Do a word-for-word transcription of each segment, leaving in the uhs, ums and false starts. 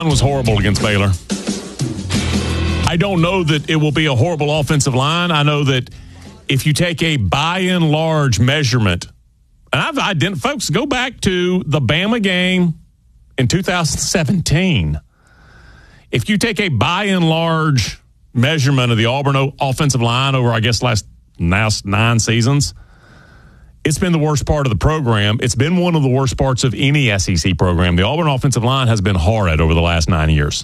was horrible against Baylor. I don't know that it will be a horrible offensive line. I know that if you take a by and large measurement, and I've identified, folks, go back to the Bama game in two thousand seventeen. If you take a by and large measurement of the Auburn offensive line over, I guess, last nine seasons, it's been the worst part of the program. It's been one of the worst parts of any S E C program. The Auburn offensive line has been horrid over the last nine years.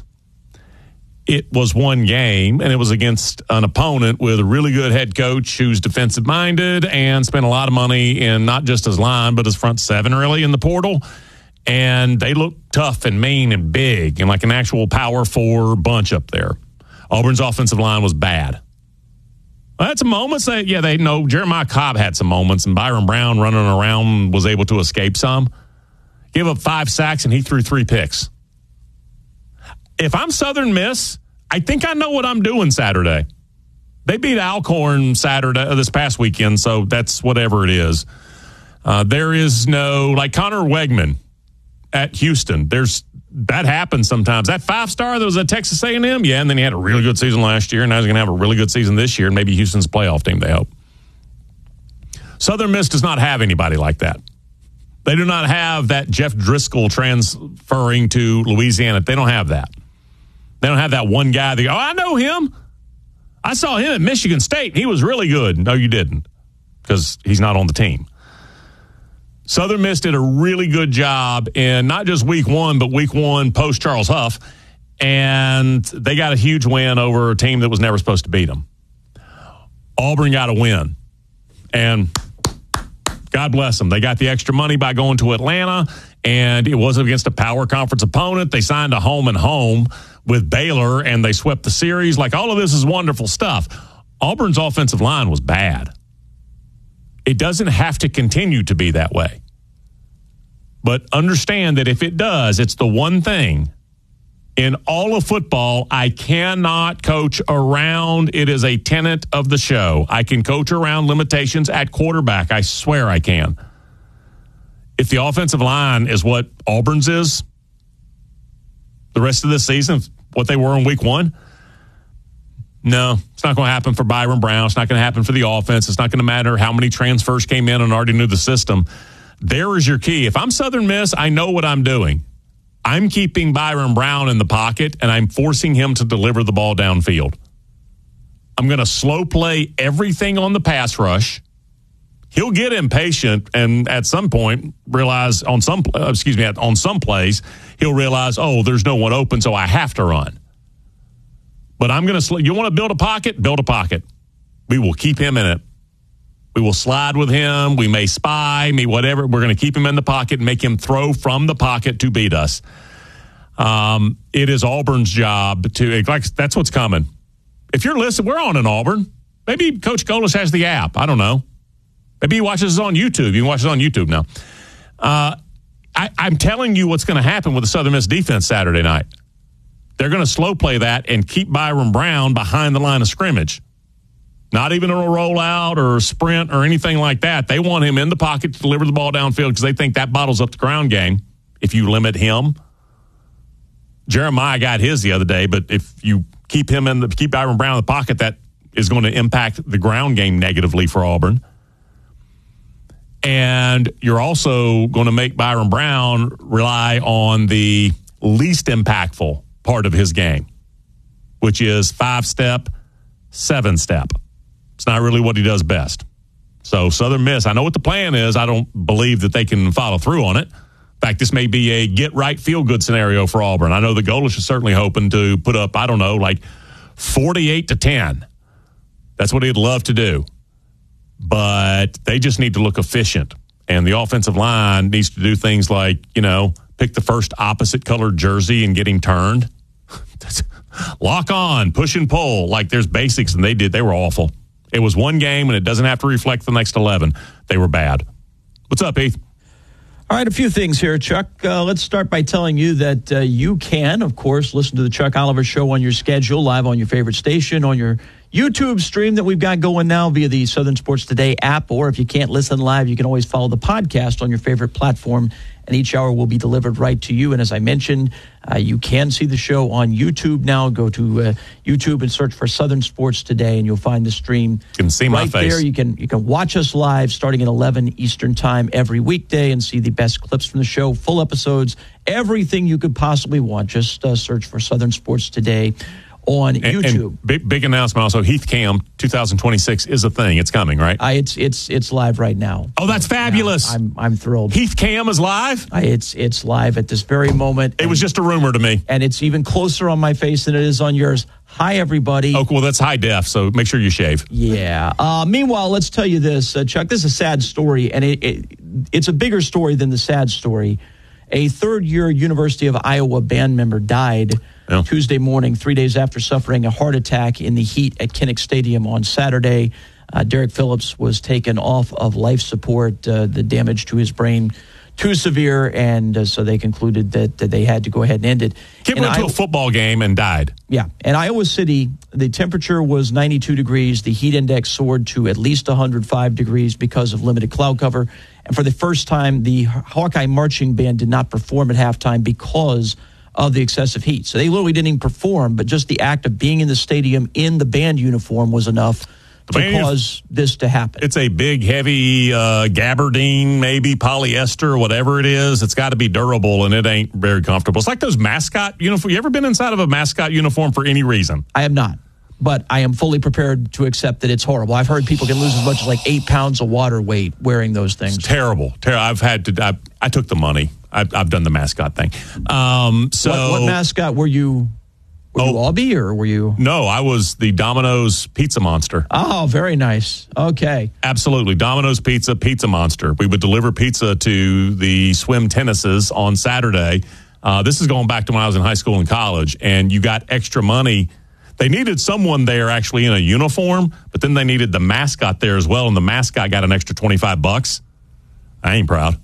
It was one game, and it was against an opponent with a really good head coach who's defensive-minded and spent a lot of money in not just his line, but his front seven, really, in the portal. And they look tough and mean and big and like an actual power four bunch up there. Auburn's offensive line was bad. Well, had some moments that, yeah, they know Jeremiah Cobb had some moments, and Byron Brown running around was able to escape some. Gave up five sacks, and he threw three picks. If I'm Southern Miss, I think I know what I'm doing Saturday. They beat Alcorn Saturday, uh, this past weekend, so that's whatever it is. Uh, there is no, like Connor Wegman at Houston, there's that happens sometimes. That five-star that was at Texas A and M, yeah, and then he had a really good season last year, and now he's going to have a really good season this year, and maybe Houston's playoff team, they hope. Southern Miss does not have anybody like that. They do not have that Jeff Driscoll transferring to Louisiana. They don't have that. They don't have that one guy that, oh, I know him. I saw him at Michigan State. He was really good. No, you didn't, because he's not on the team. Southern Miss did a really good job in not just week one, but week one post Charles Huff, and they got a huge win over a team that was never supposed to beat them. Auburn got a win, and God bless them. They got the extra money by going to Atlanta, and it wasn't against a power conference opponent. They signed a home and home with Baylor, and they swept the series. Like, all of this is wonderful stuff. Auburn's offensive line was bad. It doesn't have to continue to be that way. But understand that if it does, it's the one thing in all of football I cannot coach around. It is a tenet of the show. I can coach around limitations at quarterback. I swear I can. If the offensive line is what Auburn's is the rest of this season, what they were in week one, no, it's not going to happen for Byron Brown. It's not going to happen for the offense. It's not going to matter how many transfers came in and already knew the system. There is your key. If I'm Southern Miss, I know what I'm doing. I'm keeping Byron Brown in the pocket, and I'm forcing him to deliver the ball downfield. I'm going to slow play everything on the pass rush. He'll get impatient, and at some point realize on some excuse me on some plays he'll realize, oh, there's no one open, so I have to run. But I'm going to, you want to build a pocket? Build a pocket. We will keep him in it. We will slide with him. We may spy, me whatever. We're going to keep him in the pocket and make him throw from the pocket to beat us. Um, it is Auburn's job to, like, that's what's coming. If you're listening, we're on in Auburn. Maybe Coach Golis has the app. I don't know. Maybe he watches us on YouTube. You can watch it on YouTube now. Uh, I, I'm telling you what's going to happen with the Southern Miss defense Saturday night. They're going to slow play that and keep Byron Brown behind the line of scrimmage. Not even a rollout or a sprint or anything like that. They want him in the pocket to deliver the ball downfield because they think that bottles up the ground game if you limit him. Jeremiah got his the other day, but if you keep him in the keep Byron Brown in the pocket, that is going to impact the ground game negatively for Auburn. And you're also going to make Byron Brown rely on the least impactful part of his game, which is five-step, seven-step. It's not really what he does best. So Southern Miss, I know what the plan is. I don't believe that they can follow through on it. In fact, this may be a get-right, feel-good scenario for Auburn. I know the Goalish is certainly hoping to put up, I don't know, like forty-eight to ten. That's what he'd love to do. But they just need to look efficient. And the offensive line needs to do things like, you know, pick the first opposite-colored jersey and get him turned. Lock on, push and pull. Like, there's basics, and they did. They were awful. It was one game, and it doesn't have to reflect the next eleven. They were bad. What's up, Heath? All right, a few things here, Chuck. Uh, let's start by telling you that uh, you can, of course, listen to the Chuck Oliver Show on your schedule, live on your favorite station, on your YouTube stream that we've got going now via the Southern Sports Today app, or if you can't listen live, you can always follow the podcast on your favorite platform and each hour will be delivered right to you. And as I mentioned, uh, you can see the show on YouTube now. Go to uh, YouTube and search for Southern Sports Today, and you'll find the stream. You can see my right face. There. You can you can watch us live starting at eleven Eastern Time every weekday and see the best clips from the show, full episodes, everything you could possibly want. Just uh, search for Southern Sports Today on and, YouTube. And big, big announcement also, Heath Cam twenty twenty-six is a thing. It's coming, right? I, it's it's it's live right now. Oh, that's fabulous. Yeah, I'm I'm thrilled. Heath Cam is live? I, it's it's live at this very moment. It and, was just a rumor to me. And it's even closer on my face than it is on yours. Hi, everybody. Oh, well, that's high def, so make sure you shave. Yeah. Uh, meanwhile, let's tell you this, uh, Chuck. This is a sad story, and it, it it's a bigger story than the sad story. A third-year University of Iowa band member died Yeah. Tuesday morning, three days after suffering a heart attack in the heat at Kinnick Stadium on Saturday. Uh, Derek Phillips was taken off of life support. Uh, the damage to his brain too severe, and uh, so they concluded that, that they had to go ahead and end it. Kid went to a football game and died. Yeah. In Iowa City, the temperature was ninety-two degrees. The heat index soared to at least one hundred five degrees because of limited cloud cover. And for the first time, the Hawkeye Marching Band did not perform at halftime because of the excessive heat. So they literally didn't even perform, but just the act of being in the stadium in the band uniform was enough to cause this to happen. It's a big, heavy uh, gabardine, maybe polyester, whatever it is. It's got to be durable, and it ain't very comfortable. It's like those mascot uniforms. You ever been inside of a mascot uniform for any reason? I have not, but I am fully prepared to accept that it's horrible. I've heard people can lose as much as like eight pounds of water weight wearing those things. It's terrible. Ter- I've had to. I, I took the money. I've, I've done the mascot thing. Um, so, what, what mascot were you? Were oh, you Albie or were you? No, I was the Domino's Pizza Monster. Oh, very nice. Okay. Absolutely. Domino's Pizza, Pizza Monster. We would deliver pizza to the swim tennises on Saturday. Uh, this is going back to when I was in high school and college, and you got extra money. They needed someone there actually in a uniform, but then they needed the mascot there as well, and the mascot got an extra twenty-five bucks. I ain't proud.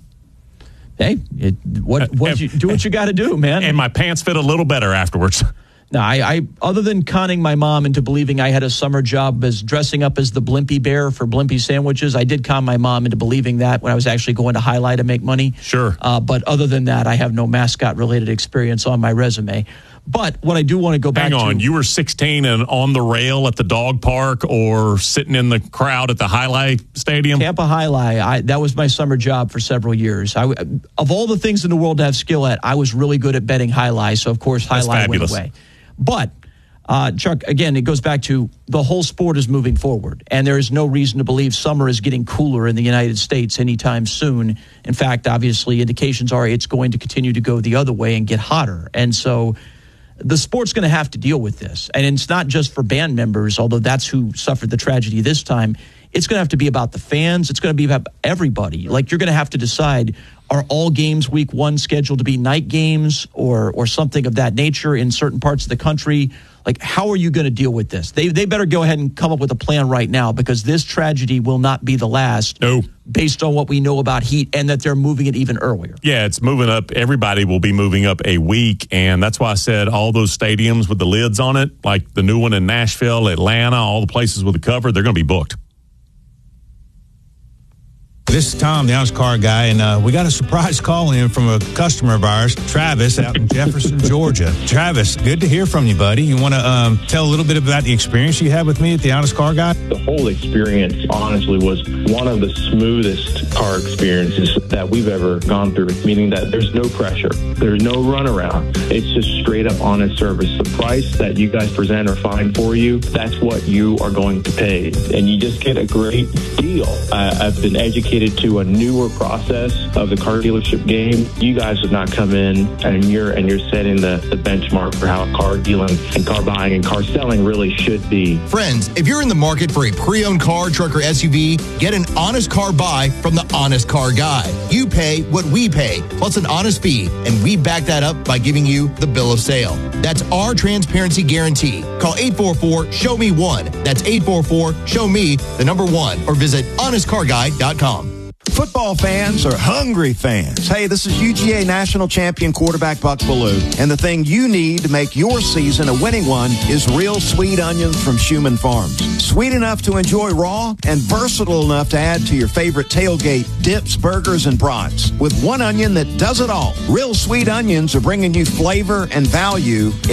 Hey, it, what, what you, do what you got to do, man. And my pants fit a little better afterwards. No, I, I other than conning my mom into believing I had a summer job as dressing up as the Blimpie Bear for Blimpie sandwiches, I did con my mom into believing that when I was actually going to Highlight to make money. Sure. Uh, but other than that, I have no mascot-related experience on my resume. But what I do want to go back to... Hang on, to, you were sixteen and on the rail at the dog park or sitting in the crowd at the Highlight Stadium? Tampa Highlight. I, that was my summer job for several years. I, of all the things in the world to have skill at, I was really good at betting Highlight, so of course Highlight went away. But, uh, Chuck, again, it goes back to the whole sport is moving forward, and there is no reason to believe summer is getting cooler in the United States anytime soon. In fact, obviously, indications are it's going to continue to go the other way and get hotter. And so the sport's going to have to deal with this. And it's not just for band members, although that's who suffered the tragedy this time. It's going to have to be about the fans. It's going to be about everybody. Like, you're going to have to decide, are all games week one scheduled to be night games or or something of that nature in certain parts of the country? Like, how are you going to deal with this? They they better go ahead and come up with a plan right now, because this tragedy will not be the last. No. Based on what we know about heat and that they're moving it even earlier. Yeah, it's moving up. Everybody will be moving up a week, and that's why I said all those stadiums with the lids on it, like the new one in Nashville, Atlanta, all the places with the cover, they're going to be booked. This is Tom, the honest car guy, and uh, we got a surprise call in from a customer of ours, Travis, out in Jefferson, Georgia. Travis, good to hear from you, buddy. You want to um, tell a little bit about the experience you had with me at the honest car guy? The whole experience, honestly, was one of the smoothest car experiences that we've ever gone through, meaning that there's no pressure. There's no runaround. It's just straight up honest service. The price that you guys present or find for you, that's what you are going to pay. And you just get a great deal. I, I've been educated to a newer process of the car dealership game. You guys have not come in and you're and you're setting the, the benchmark for how car dealing and car buying and car selling really should be. Friends, if you're in the market for a pre-owned car, truck, or S U V, get an honest car buy from the Honest Car Guy. You pay what we pay, plus an honest fee, and we back that up by giving you the bill of sale. That's our transparency guarantee. Call eight four four, show me one. That's eight four four, show me the number one, or visit honest car guy dot com. Football fans are hungry fans. Hey, this is U G A national champion quarterback Buck Bellew, and the thing you need to make your season a winning one is real sweet onions from Schumann Farms. Sweet enough to enjoy raw and versatile enough to add to your favorite tailgate dips, burgers, and brats. With one onion that does it all, Real Sweet Onions are bringing you flavor and value